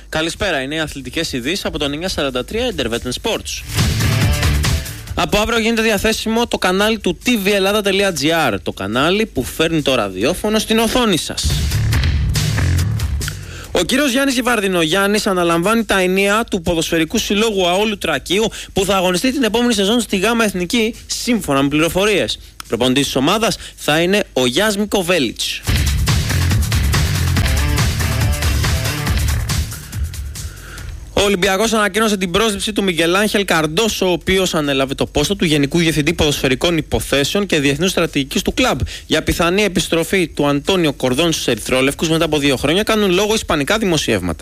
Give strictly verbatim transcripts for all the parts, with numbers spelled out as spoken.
Καλησπέρα, είναι οι αθλητικές ειδήσεις από το εννιακόσια σαράντα τρία Intervetten Sports. Από αύριο γίνεται διαθέσιμο το κανάλι του τι βι Ελλάδα τελεία τζι άρ, το κανάλι που φέρνει το ραδιόφωνο στην οθόνη σας. Ο κύριος Γιάννης Γεβαρδινογιάννης αναλαμβάνει τα ενία του ποδοσφαιρικού συλλόγου Αόλου Τρακίου που θα αγωνιστεί την επόμενη σεζόν στη ΓΑΜΑ Εθνική, σύμφωνα με πληροφορίες. Προπονητής της ομάδας θα είναι ο Γιάσμι Κοβέλιτς. Ο Ολυμπιακός ανακοίνωσε την πρόσληψη του Μιγγελ Άγχελ Καρντόσο, ο οποίος ανέλαβε το πόστο του Γενικού Διευθυντή Ποδοσφαιρικών Υποθέσεων και Διεθνούς Στρατηγικής του κλαμπ. Για πιθανή επιστροφή του Αντώνιο Κορδόν στους Ερυθρόλευκους μετά από δύο χρόνια κάνουν λόγο ισπανικά δημοσιεύματα.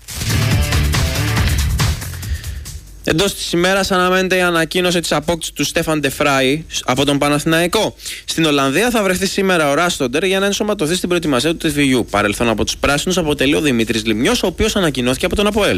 Εντός της ημέρας αναμένεται η ανακοίνωση της απόκτησης του Στέφαν ντε Φράι από τον Παναθηναϊκό. Στην Ολλανδία θα βρεθεί σήμερα ο Ράστοντερ για να ενσωματωθεί στην προετοιμασία του της βι γιου. Παρελθόν από τους πράσινους αποτελεί ο Δημήτρης Λιμνιός, ο οποίος ανακοινώθηκε από τον ΑΠΟΕΛ.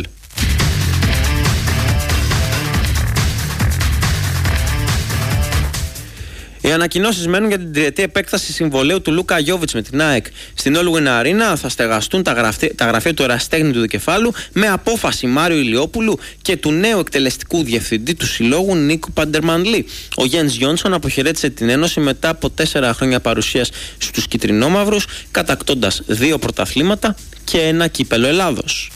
Οι ανακοινώσεις μένουν για την τριετή επέκταση συμβολαίου του Λούκα Γιόβιτς με την ΑΕΚ. Στην All Win Arena θα στεγαστούν τα, γραφτή, τα γραφεία του ερασιτέχνη του Δικεφάλου με απόφαση Μάριο Ηλιόπουλου και του νέου εκτελεστικού διευθυντή του συλλόγου Νίκου Παντερμανλή. Ο Γιάννης Γιόνσον αποχαιρέτησε την Ένωση μετά από τέσσερα χρόνια παρουσίας στους κυτρινόμαυρους, κατακτώντας δύο πρωταθλήματα και ένα κύπελο Ελλάδος.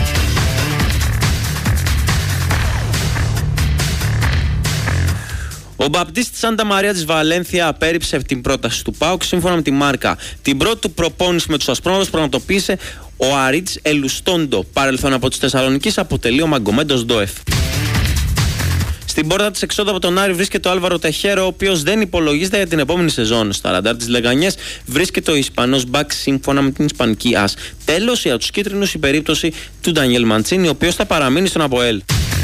Ο Μπαπτίστη Σάντα Μαρία της Βαλένθια απέρριψε την πρόταση του ΠΑΟΚ σύμφωνα με τη Μάρκα. Την πρώτη του προπόνηση με τους ασπρόμαυρους πραγματοποίησε ο Αρίτς Ελουστόντο. Παρελθόν από τους Θεσσαλονικής αποτελεί ο Μαγκομέντος Ντόεφ. Στην πόρτα της εξόδου από τον Άρη βρίσκεται ο Άλβαρο Τεχέρο, ο οποίος δεν υπολογίζεται για την επόμενη σεζόν. Στα ραντάρ της Λεγανιές βρίσκεται ο Ισπανός μπακ σύμφωνα με την Ισπανική ΑΣ. Τέλος, για τους κίτρινους η περίπτωση του Ντανιέλ Μαντσίνη, ο οποίος θα παραμείνει στον ΑΠΟΕΛ.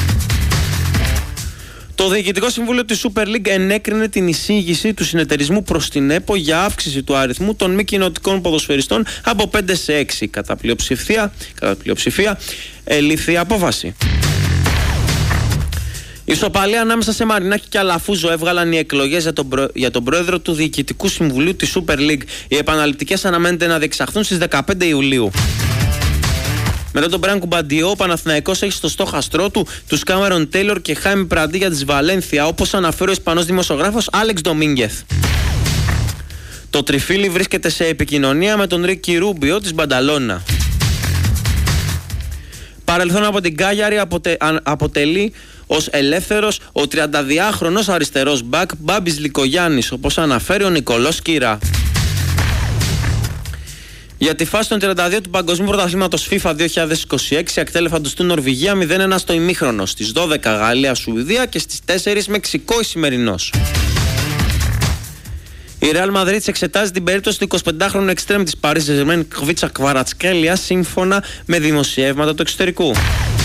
Το Διοικητικό Συμβούλιο της Super League ενέκρινε την εισήγηση του συνεταιρισμού προς την ΕΠΟ για αύξηση του αριθμού των μη κοινοτικών ποδοσφαιριστών από πέντε σε έξι. Κατά πλειοψηφία, κατά πλειοψηφία ελήφθη η απόφαση. Η ισοπαλία ανάμεσα σε Μαρινάκη και Αλαφούζο έβγαλαν οι εκλογές για τον, προ... για τον πρόεδρο του Διοικητικού Συμβουλίου της Super League. Οι επαναληπτικές αναμένεται να διεξαχθούν στις δεκαπέντε Ιουλίου. Μετά τον Μπραν Κουμπαντιό, ο Παναθηναϊκός έχει στο στόχαστρό του τους Κάμερον Τέιλορ και Χάιμι Πραντίγια της Βαλένθια, όπως αναφέρει ο Ισπανός δημοσιογράφος Άλεξ Ντομίνγκεθ. Το τριφύλι βρίσκεται σε επικοινωνία με τον Ρίκι Ρούμπιο της Μπανταλώνα. Παρελθόν από την Κάγιαρη αποτε... αποτελεί ως ελεύθερος ο τριανταδυάχρονος αριστερός μπακ Μπάμπης Λικογιάννης, όπως αναφέρει ο Νικολός Κύρα. Για τη φάση των τριάντα δύο του Παγκοσμίου Πρωταθλήματος FIFA δύο χιλιάδες είκοσι έξι, ακτέλεφαντος του Νορβηγία μηδέν ένα στο ημίχρονο, στις δώδεκα Γαλλία Σουηδία και στις τέσσερις Μεξικό Ισημερινός. Η Real Madrid εξετάζει την περίπτωση του εικοσιπεντάχρονου εξτρέμ της Paris Saint-Germain Κβίτσα Κβαρατσκέλια σύμφωνα με δημοσιεύματα του εξωτερικού.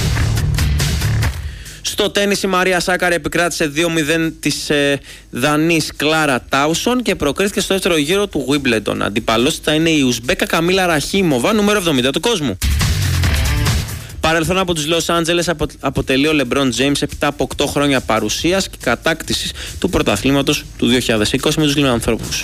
Στο τένις η Μαρία Σάκαρη επικράτησε δύο μηδέν της ε, Δανής Κλάρα Τάουσον και προκρίθηκε στο δεύτερο γύρο του Wimbledon. Αντιπαλός θα είναι η Ουσμπέκα Καμίλα Ραχίμοβα, νούμερο εβδομήντα του κόσμου. Παρελθόν από τους Λος Άντζελες απο, αποτελεί ο Λεμπρόν Τζέιμς έπειτα από οκτώ χρόνια παρουσίας και κατάκτησης του πρωταθλήματος του δύο χιλιάδες είκοσι με τους Λιμανθρώπους.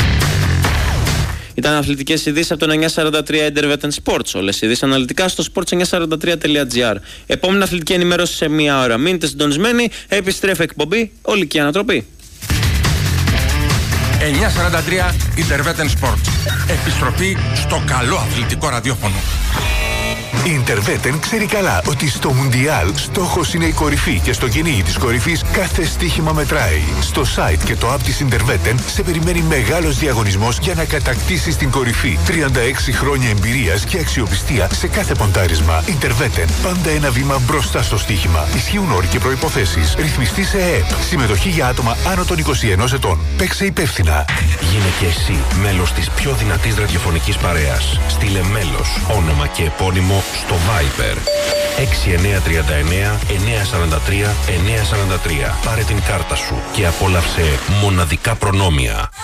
Ήταν αθλητικές ειδήσεις από το εννιακόσια σαράντα τρία Intervetten Sports. Όλες οι ειδήσεις αναλυτικά στο σπορτς εννιακόσια σαράντα τρία τελεία τζι άρ. Επόμενη αθλητική ενημέρωση σε μία ώρα. Μείνετε συντονισμένοι. Επιστρέφει εκπομπή Ολική Ανατροπή. εννιακόσια σαράντα τρία Intervetten Sports. Επιστροφή στο καλό αθλητικό ραδιόφωνο. Η Intervetten ξέρει καλά ότι στο Μουντιάλ στόχος είναι η κορυφή και στο κυνήγι της κορυφής κάθε στοίχημα μετράει. Στο site και το app της Intervetten σε περιμένει μεγάλος διαγωνισμός για να κατακτήσεις την κορυφή. τριάντα έξι χρόνια εμπειρίας και αξιοπιστία σε κάθε ποντάρισμα. Intervetten. Πάντα ένα βήμα μπροστά στο στοίχημα. Ισχύουν όροι και προϋποθέσεις. Ρυθμιστή σε ΕΕΠ. Συμμετοχή για άτομα άνω των είκοσι ενός ετών. Παίξε υπεύθυνα. Γίνε και εσύ μέλος της πιο δυνατής ραδιοφωνικής παρέας. Στείλε μέλος, όνομα και επώνυμο στο Viber έξι εννιά τρία εννιά εννιά τέσσερα τρία εννιά τέσσερα τρία. Πάρε την κάρτα σου και απόλαυσε μοναδικά προνόμια.